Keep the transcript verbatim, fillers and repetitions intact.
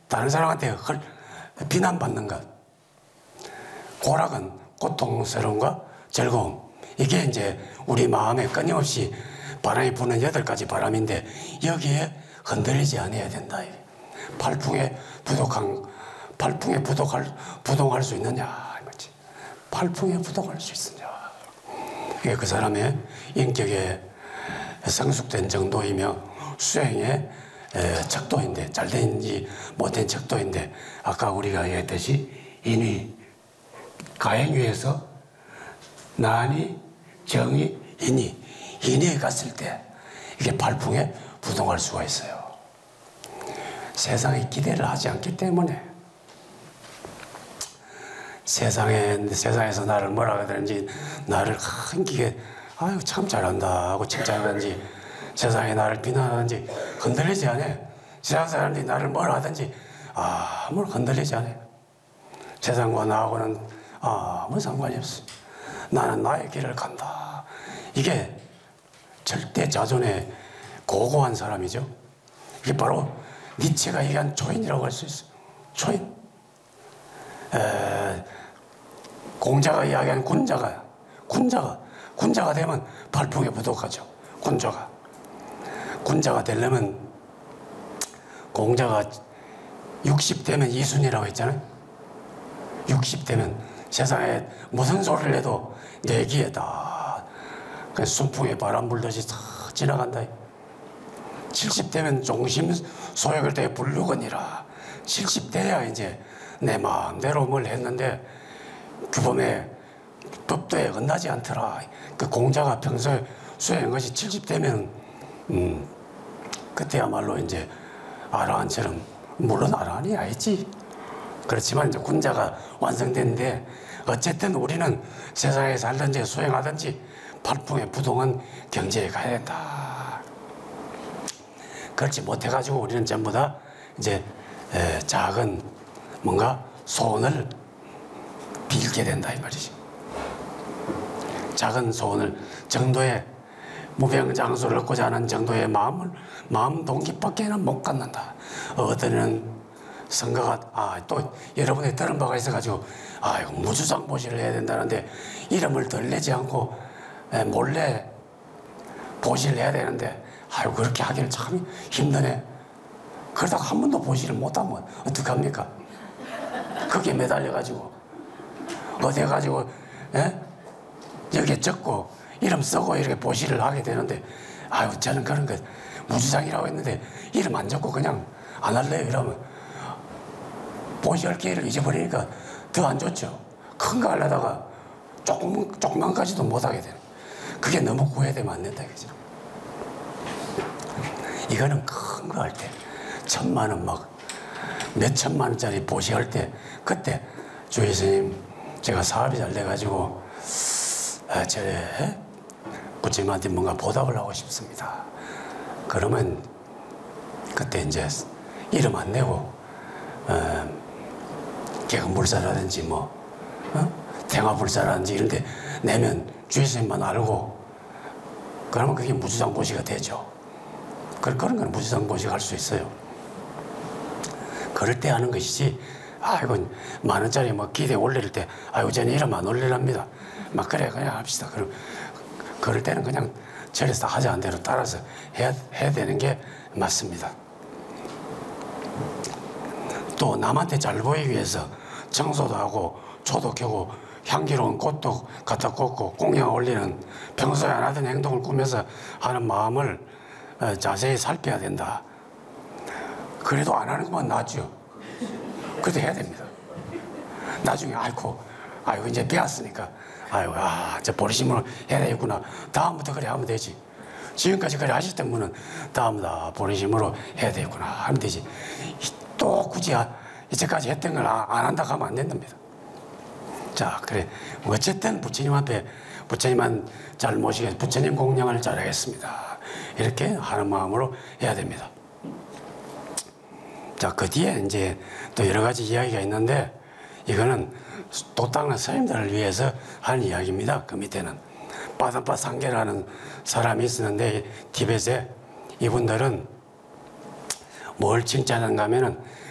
다른 사람한테 헐, 비난받는 것. 고락은 고통스러움과 즐거움. 이게 이제 우리 마음에 끊임없이 바람이 부는 여덟 가지 바람인데 여기에 흔들리지 않아야 된다. 팔풍에 부독한, 팔풍에 부독할, 부동할 수 있느냐. 팔풍에 부독할 수 있느냐. 이게 그 사람의 인격에 성숙된 정도이며 수행의 척도인데, 잘된지 못된 척도인데, 아까 우리가 얘기했듯이 인위, 가행위에서 난이, 정의, 인위, 인위에 갔을 때 이게 팔풍에 부동할 수가 있어요. 세상에 기대를 하지 않기 때문에 세상에, 세상에서 나를 뭐라 하든지 나를 한기게 아유 참 잘한다 하고 칭찬하든지 세상에 나를 비난하든지 흔들리지 않아. 세상 사람들이 나를 뭐라 하든지 아무 흔들리지 않아. 세상과 나하고는 아무 상관이 없어. 나는 나의 길을 간다. 이게 절대 자존의 고고한 사람이죠. 이게 바로 니체가 얘기한 초인이라고 할 수 있어요. 초인. 에, 공자가 이야기한 군자가, 군자가, 군자가 되면 발풍에 부독하죠. 군자가. 군자가 되려면 공자가 육십 되면 이순이라고 했잖아요. 육십 되면 세상에 무슨 소리를 해도 내 귀에 다 순풍에 바람 불듯이 다 지나간다. 칠십 되면 종심 소역을 때 불루거니라. 칠십 돼야 이제 내 마음대로 뭘 했는데 규범에 법도에 끝나지 않더라. 그 공자가 평소에 수행한 것이 칠십 되면 음 그때야말로 이제 아라한처럼, 물론 아라한이 아니지. 그렇지만 이제 군자가 완성됐는데 어쨌든 우리는 세상에 살든지 수행하든지 팔풍에 부동한 경지에 가야 된다. 그렇지 못해가지고 우리는 전부 다 이제 에, 작은 뭔가 소원을 빌게 된다 이 말이지. 작은 소원을, 정도의 무병장수를 얻고자 하는 정도의 마음을, 마음 동기밖에는 못 갖는다. 어떤 선거가, 아, 또 여러분이 들은 바가 있어가지고, 아, 이거 무주상보시를 해야 된다는데, 이름을 덜 내지 않고, 에, 몰래 보시를 해야 되는데, 아유, 그렇게 하기는 참 힘드네. 그러다가 한 번도 보시를 못하면 어떡합니까? 거기에 매달려가지고, 어디 가지고, 에? 여기에 적고, 이름 쓰고 이렇게 보시를 하게 되는데, 아유, 저는 그런 거 무주상이라고 했는데, 이름 안 적고 그냥 안 할래요. 이러면, 보시할 기회를 잊어버리니까 더 안 좋죠. 큰 거 하려다가 조금, 조그만까지도 못하게 되는. 그게 너무 후회되면 안 된다. 그죠? 이거는 큰 거 할 때, 천만 원 막, 몇 천만 원짜리 보시할 때, 그때 주의 스님, 제가 사업이 잘 돼가지고, 아, 저래, 부처님한테 뭔가 보답을 하고 싶습니다. 그러면, 그때 이제 이름 안 내고, 어, 개근불사라든지 뭐, 어? 탱화불사라든지 이런 데 내면 주의 스님만 알고, 그러면 그게 무주상보시가 되죠. 그런 건 무주상보시가 할 수 있어요. 그럴 때 하는 것이지, 아이고, 만 원짜리 뭐 기대 올릴 때, 아이고, 저는 이름 안 올리랍니다. 막, 그래, 그냥 합시다. 그럼, 그럴 때는 그냥 절에서 하자는 대로 따라서 해야, 해야 되는 게 맞습니다. 또, 남한테 잘 보이기 위해서 청소도 하고, 초도 켜고, 향기로운 꽃도 갖다 꽂고, 공양 올리는 평소에 안 하던 행동을 꾸며서 하는 마음을 자세히 살펴야 된다. 그래도 안 하는 것만 낫죠. 그래도 해야 됩니다. 나중에 아이고, 아이고 이제 배웠으니까, 아이고, 아, 저 보리심으로 해야 되겠구나. 다음부터 그래 하면 되지. 지금까지 그래 하셨던 분은 다음부터 보리심으로 해야 되겠구나 하면 되지. 또 굳이 이제까지 했던 걸 안 한다고 하면 안 된답니다. 자, 그래. 어쨌든 부처님 앞에, 부처님만 잘 모시게, 부처님 공양을 잘 하겠습니다. 이렇게 하는 마음으로 해야 됩니다. 자, 그 뒤에 이제 또 여러 가지 이야기가 있는데, 이거는 도 닦는 스님들을 위해서 하는 이야기입니다. 그 밑에는. 빠담빠 상계라는 사람이 있었는데, 티벳에 이분들은 뭘 칭찬하는가 하면은